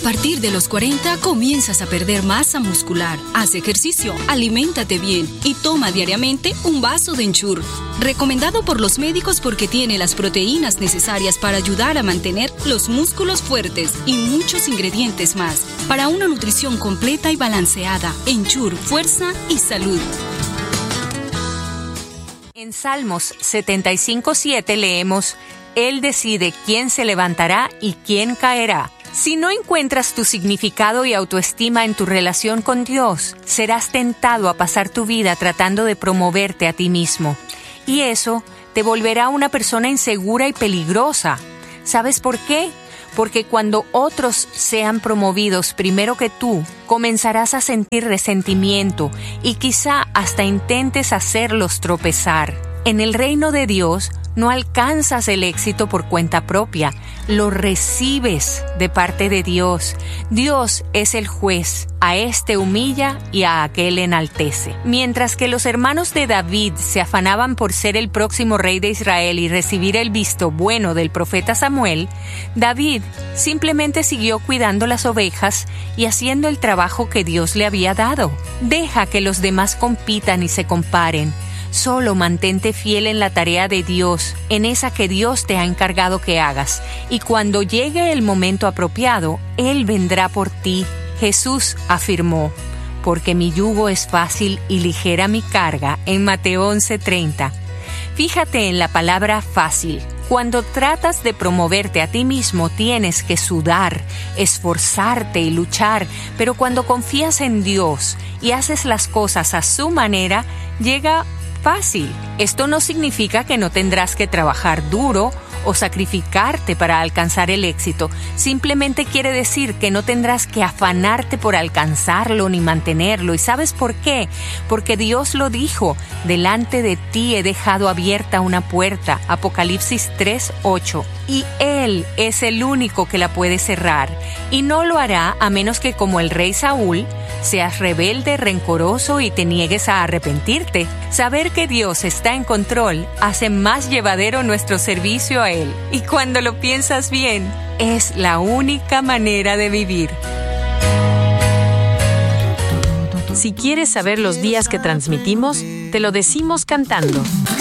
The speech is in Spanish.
partir de los 40 comienzas a perder masa muscular. Haz ejercicio, aliméntate bien y toma diariamente un vaso de Ensure. Recomendado por los médicos porque tiene las proteínas necesarias para ayudar a mantener los músculos fuertes y muchos ingredientes más. Para una nutrición completa y balanceada, Ensure, fuerza y salud. En Salmos 75:7 leemos: Él decide quién se levantará y quién caerá. Si no encuentras tu significado y autoestima en tu relación con Dios, serás tentado a pasar tu vida tratando de promoverte a ti mismo. Y eso te volverá una persona insegura y peligrosa. ¿Sabes por qué? Porque cuando otros sean promovidos primero que tú, comenzarás a sentir resentimiento y quizá hasta intentes hacerlos tropezar. En el reino de Dios, no alcanzas el éxito por cuenta propia, lo recibes de parte de Dios. Dios es el juez, a este humilla y a aquel enaltece. Mientras que los hermanos de David se afanaban por ser el próximo rey de Israel y recibir el visto bueno del profeta Samuel, David simplemente siguió cuidando las ovejas y haciendo el trabajo que Dios le había dado. Deja que los demás compitan y se comparen. Solo mantente fiel en la tarea de Dios, en esa que Dios te ha encargado que hagas. Y cuando llegue el momento apropiado, Él vendrá por ti. Jesús afirmó: porque mi yugo es fácil y ligera mi carga, en Mateo 11:30. Fíjate en la palabra fácil. Cuando tratas de promoverte a ti mismo, tienes que sudar, esforzarte y luchar, pero cuando confías en Dios y haces las cosas a su manera, llega fácil. Esto no significa que no tendrás que trabajar duro o sacrificarte para alcanzar el éxito. Simplemente quiere decir que no tendrás que afanarte por alcanzarlo ni mantenerlo. ¿Y sabes por qué? Porque Dios lo dijo: delante de ti he dejado abierta una puerta. Apocalipsis 3:8. Y Él es el único que la puede cerrar. Y no lo hará a menos que, como el rey Saúl, seas rebelde, rencoroso y te niegues a arrepentirte. Saber que Dios está en control hace más llevadero nuestro servicio a Él. Y cuando lo piensas bien, es la única manera de vivir. Si quieres saber los días que transmitimos, te lo decimos cantando.